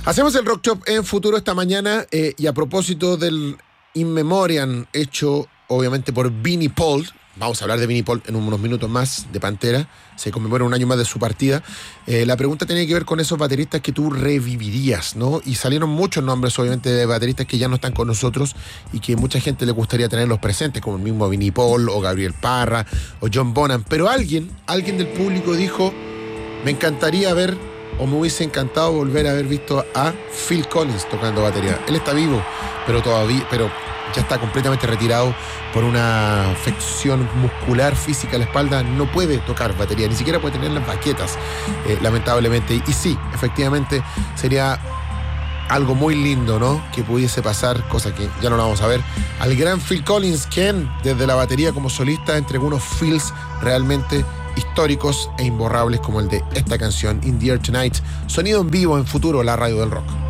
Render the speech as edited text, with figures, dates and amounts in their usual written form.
Hacemos el Rock Shop en Futuro esta mañana y a propósito del In Memoriam hecho obviamente por Vinnie Paul. Vamos a hablar de Vinnie Paul en unos minutos más, de Pantera. Se conmemora un año más de su partida. La pregunta tenía que ver con esos bateristas que tú revivirías, ¿no? Y salieron muchos nombres, obviamente, de bateristas que ya no están con nosotros y que mucha gente le gustaría tenerlos presentes, como el mismo Vinnie Paul, o Gabriel Parra, o John Bonham. Pero alguien del público dijo, me encantaría ver, o me hubiese encantado volver a haber visto a Phil Collins tocando batería. Él está vivo, pero ya está completamente retirado por una afección muscular física a la espalda. No puede tocar batería, ni siquiera puede tener las baquetas, lamentablemente. Y sí, efectivamente sería algo muy lindo, ¿no? Que pudiese pasar, cosa que ya no la vamos a ver, al gran Phil Collins, quien desde la batería como solista entregó unos feels realmente históricos e imborrables, como el de esta canción, In the Air Tonight. Sonido en vivo en Futuro, la radio del rock.